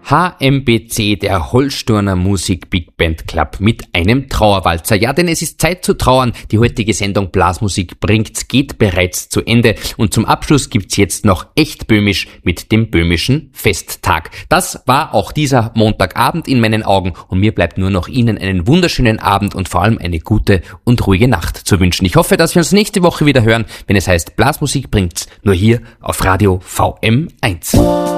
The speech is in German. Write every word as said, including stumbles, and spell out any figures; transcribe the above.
H M B C, der Holzturner Musik Big Band Club mit einem Trauerwalzer. Ja, denn es ist Zeit zu trauern. Die heutige Sendung Blasmusik bringt's geht bereits zu Ende. Und zum Abschluss gibt's jetzt noch echt böhmisch mit dem böhmischen Festtag. Das war auch dieser Montagabend in meinen Augen. Und mir bleibt nur noch Ihnen einen wunderschönen Abend und vor allem eine gute und ruhige Nacht zu wünschen. Ich hoffe, dass wir uns nächste Woche wieder hören, wenn es heißt Blasmusik bringt's, nur hier auf Radio V M eins.